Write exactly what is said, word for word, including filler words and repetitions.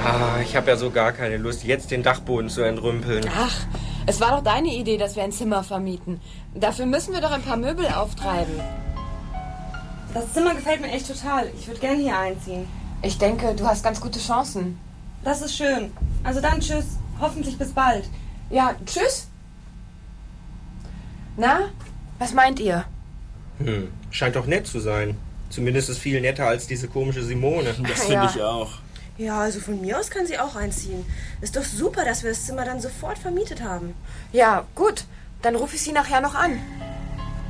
Ah, ich habe ja so gar keine Lust, jetzt den Dachboden zu entrümpeln. Ach, es war doch deine Idee, dass wir ein Zimmer vermieten. Dafür müssen wir doch ein paar Möbel auftreiben. Das Zimmer gefällt mir echt total. Ich würde gerne hier einziehen. Ich denke, du hast ganz gute Chancen. Das ist schön. Also dann tschüss. Hoffentlich bis bald. Ja, tschüss. Na, was meint ihr? Hm, scheint doch nett zu sein. Zumindest ist viel netter als diese komische Simone. Das finde Ja. ich auch. Ja, also von mir aus kann sie auch einziehen. Ist doch super, dass wir das Zimmer dann sofort vermietet haben. Ja, gut. Dann rufe ich sie nachher noch an.